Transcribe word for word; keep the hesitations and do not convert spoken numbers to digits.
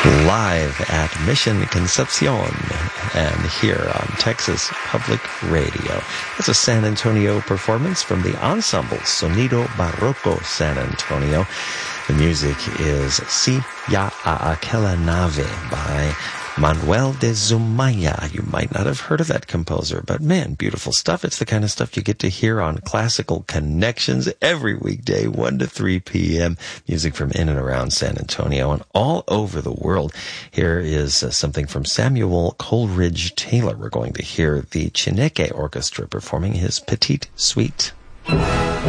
live at Mission Concepcion and here on Texas Public Radio. It's a San Antonio performance from the ensemble Sonido Barroco San Antonio. The music is Si Ya a Aquella Nave by Manuel de Zumaya. You might not have heard of that composer, but man, beautiful stuff. It's the kind of stuff you get to hear on Classical Connections every weekday, one to three p.m. Music from in and around San Antonio and all over the world. Here is uh, something from Samuel Coleridge Taylor. We're going to hear the Chineke Orchestra performing his Petite Suite.